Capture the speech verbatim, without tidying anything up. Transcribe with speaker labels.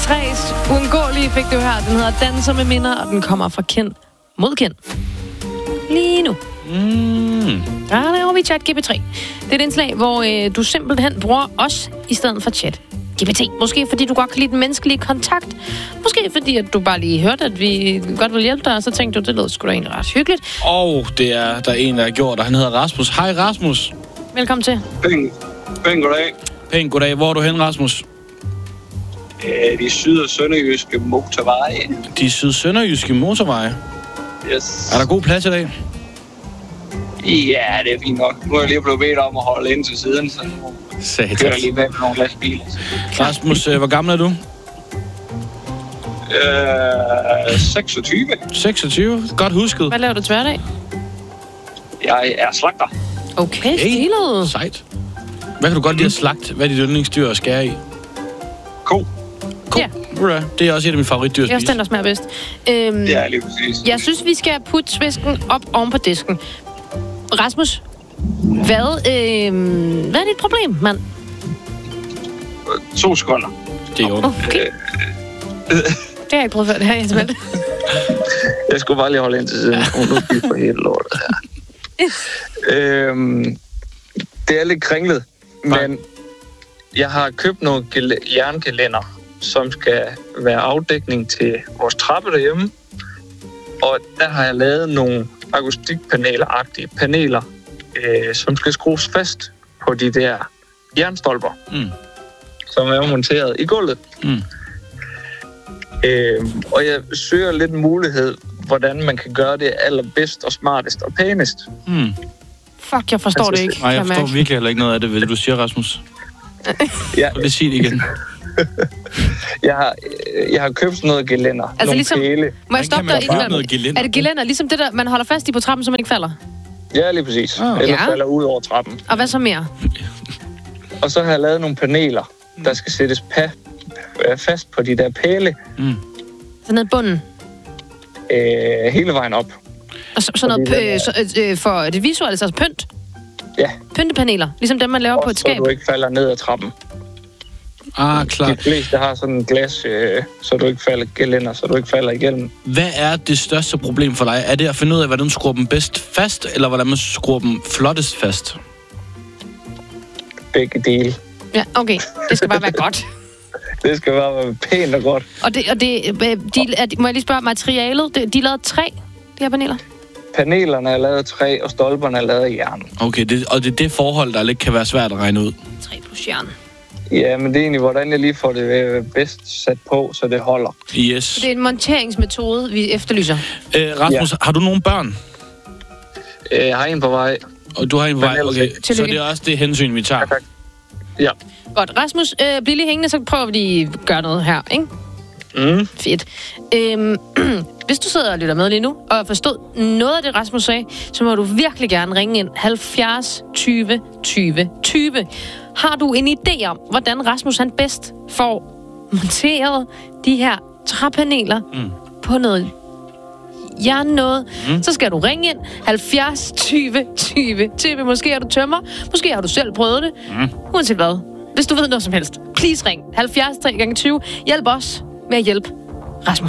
Speaker 1: tres uundgåelige fik du her. Den hedder Danser med minder, og den kommer fra Kind mod Kind. Lige nu.
Speaker 2: Mm.
Speaker 1: Der er der over i Chat G P tre. Det er et indslag, hvor øh, du simpelthen bruger os i stedet for Chat G P T. Måske fordi du godt kan lide den menneskelige kontakt. Måske fordi at du bare lige hørte, at vi godt vil hjælpe dig, og så tænkte du, det lød sgu da egentlig ret hyggeligt.
Speaker 2: Og det er der er en, der har gjort, og han hedder Rasmus. Hej Rasmus.
Speaker 1: Velkommen til.
Speaker 3: Pæn, pæn goddag.
Speaker 2: Pæn goddag. Hvor er du hen, Rasmus?
Speaker 3: Øh, de syd- og sønderjyske motorveje.
Speaker 2: De syd-sønderjyske motorveje.
Speaker 3: Yes.
Speaker 2: Er der god plads i dag?
Speaker 3: Ja, det er fint nok. Nu er jeg lige blevet bedt om at holde ind til siden, så nu
Speaker 2: Satan.
Speaker 3: kører jeg lige bag med nogle lastbiler.
Speaker 2: Rasmus, øh, hvor gammel er du?
Speaker 3: Øh, seksogtyve.
Speaker 2: seksogtyve. Godt husket.
Speaker 1: Hvad laver du til hverdag?
Speaker 3: Jeg er slagter.
Speaker 1: Okay, stilet.
Speaker 2: Sejt. Hvad kan du godt lide at slagte? Hvad er dit yndlingsdyr at skære i?
Speaker 3: Ko.
Speaker 2: Ko.
Speaker 1: Ja.
Speaker 2: Ja. Det er også et af mine favoritdyr at
Speaker 1: Det er også
Speaker 2: spise.
Speaker 1: den, der smager bedst. Øhm,
Speaker 3: Det er lige præcis.
Speaker 1: jeg synes, vi skal putte svisken op oven på disken. Rasmus, hvad, øh, hvad er dit problem, mand?
Speaker 3: To sekunder.
Speaker 2: Det er jo.
Speaker 1: Okay. Det har jeg ikke prøvet før, det her, Jens Malte.
Speaker 3: Jeg skulle bare lige holde ind til siden. Og nu bliver for hele lortet her. øhm, det er lidt kringlet, men jeg har købt nogle gel- jerngelænder, som skal være afdækning til vores trappe derhjemme. Og der har jeg lavet nogle akustikpaneler-agtige paneler, øh, som skal skrues fast på de der jernstolper,
Speaker 2: Mm.
Speaker 3: som er monteret i gulvet.
Speaker 2: Mm.
Speaker 3: Øh, og jeg søger lidt mulighed, hvordan man kan gøre det allerbedst og smartest og pænest.
Speaker 2: Mm.
Speaker 1: Fuck, jeg forstår
Speaker 3: Altså,
Speaker 1: det ikke.
Speaker 2: Nej, jeg
Speaker 1: kan
Speaker 2: forstår
Speaker 1: mærke.
Speaker 2: virkelig heller ikke noget af det, hvad du siger, Rasmus.
Speaker 3: Ja,
Speaker 2: Vil det sige det igen?
Speaker 3: jeg har, øh, jeg har købt sådan noget gelænder,
Speaker 1: Altså
Speaker 3: nogle
Speaker 1: ligesom-
Speaker 3: pæle.
Speaker 1: Må jeg
Speaker 2: Hvordan
Speaker 1: stoppe
Speaker 2: kan man
Speaker 1: dig?
Speaker 2: købe
Speaker 1: inden-
Speaker 2: noget gelænder?
Speaker 1: Er det gelænder, ligesom det der, man holder fast i på trappen, så man ikke falder?
Speaker 3: Ja, lige præcis.
Speaker 2: Ah.
Speaker 3: Eller
Speaker 1: Ja.
Speaker 3: falder ud over trappen.
Speaker 1: Og hvad så mere?
Speaker 3: Og så har jeg lavet nogle paneler, der skal sættes pa- øh, fast på de der pæle
Speaker 2: Mm.
Speaker 1: Så ned i bunden.
Speaker 3: øh, hele vejen op.
Speaker 1: Og så, sådan
Speaker 3: Fordi
Speaker 1: noget
Speaker 3: den er-
Speaker 1: øh, så, øh, for det visuelle, altså pynt.
Speaker 3: Ja,
Speaker 1: Pyntepaneler, ligesom dem, man laver på
Speaker 3: og
Speaker 1: et
Speaker 3: så
Speaker 1: skab.
Speaker 3: du ikke falder ned ad trappen.
Speaker 2: Ah,
Speaker 3: De
Speaker 2: klart.
Speaker 3: fleste har sådan en glas, øh, så du ikke falder gelænder, så du ikke falder igennem.
Speaker 2: Hvad er det største problem for dig? Er det at finde ud af, hvordan du skruer dem bedst fast, eller hvordan man skruer dem flottest fast?
Speaker 3: Begge dele.
Speaker 1: Ja, okay. Det skal bare være godt.
Speaker 3: Det skal bare være pænt og godt.
Speaker 1: Og det, og det øh, de, er, må jeg lige spørge, materialet, de, de er lavet træ, de her paneler?
Speaker 3: Panelerne er lavet af træ, og stolperne er lavet af jern.
Speaker 2: Okay, det, og det er det forhold, der lidt kan være svært at regne ud.
Speaker 1: Træ plus jern.
Speaker 3: Ja, men det er egentlig, hvordan jeg lige får det øh, bedst sat på, så det holder.
Speaker 2: Yes.
Speaker 1: Det er en monteringsmetode, vi efterlyser.
Speaker 2: Øh, Rasmus, ja. Har du nogle børn?
Speaker 3: Øh, Jeg har en på vej.
Speaker 2: Og du har en
Speaker 3: Men
Speaker 2: vej,
Speaker 3: ellers
Speaker 2: okay.
Speaker 3: ikke.
Speaker 2: Så
Speaker 1: Tillykke.
Speaker 2: det er også det hensyn, vi tager.
Speaker 3: Tak. Ja.
Speaker 1: Godt. Rasmus, øh, bliv lige hængende, så prøver vi lige at gøre noget her, ikke?
Speaker 3: Mm.
Speaker 1: Fedt. Øhm, hvis du sidder og lytter med lige nu, og forstod noget af det, Rasmus sagde, så må du virkelig gerne ringe ind halvfjerds tyve tyve tyve. Har du en idé om, hvordan Rasmus han bedst får monteret de her træpaneler mm. på noget jern noget, mm. så skal du ringe ind halvfjerds tyve tyve tyve. Måske er du tømmer, måske har du selv prøvet det. Mm. Uanset hvad. Hvis du ved noget som helst, please ring halvfjerds tre gange tyve. Hjælp os med at hjælpe